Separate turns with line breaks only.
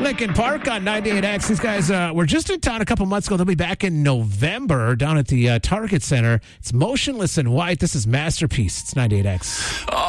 Lincoln Park on 98X. These guys were just in town a couple months ago. They'll be back in November down at the Target Center. It's Motionless in White. This is Masterpiece. It's 98X.